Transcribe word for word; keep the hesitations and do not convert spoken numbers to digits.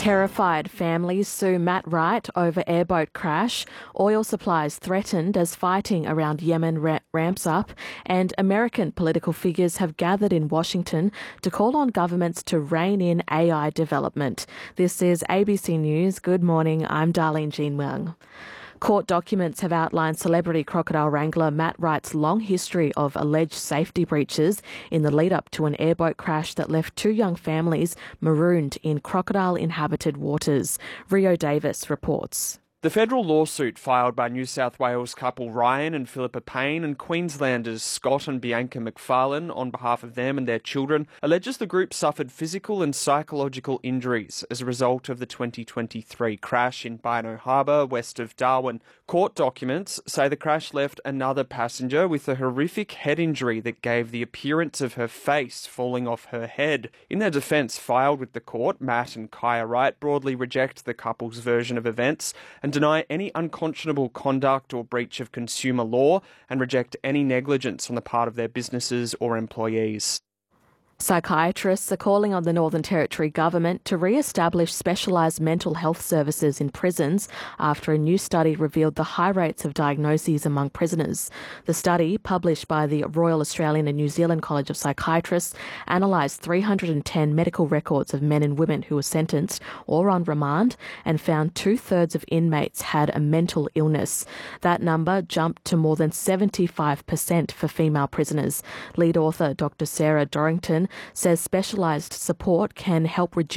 Terrified families sue Matt Wright over airboat crash. Oil supplies threatened as fighting around Yemen ra- ramps up. And American political figures have gathered in Washington to call on governments to rein in A I development. This is A B C News. Good morning. I'm Darlene Jean Wang. Court documents have outlined celebrity crocodile wrangler Matt Wright's long history of alleged safety breaches in the lead-up to an airboat crash that left two young families marooned in crocodile-inhabited waters. Rio Davis reports. The federal lawsuit filed by New South Wales couple Ryan and Philippa Payne and Queenslanders Scott and Bianca McFarlane on behalf of them and their children alleges the group suffered physical and psychological injuries as a result of the twenty twenty-three crash in Bynoe Harbour, west of Darwin. Court documents say the crash left another passenger with a horrific head injury that gave the appearance of her face falling off her head. In their defence filed with the court, Matt and Kaya Wright broadly reject the couple's version of events and deny any unconscionable conduct or breach of consumer law and reject any negligence on the part of their businesses or employees. Psychiatrists are calling on the Northern Territory government to re-establish specialised mental health services in prisons after a new study revealed the high rates of diagnoses among prisoners. The study, published by the Royal Australian and New Zealand College of Psychiatrists, analysed three hundred ten medical records of men and women who were sentenced or on remand and found two-thirds of inmates had a mental illness. That number jumped to more than seventy-five percent for female prisoners. Lead author Doctor Sarah Dorrington says specialised support can help reduce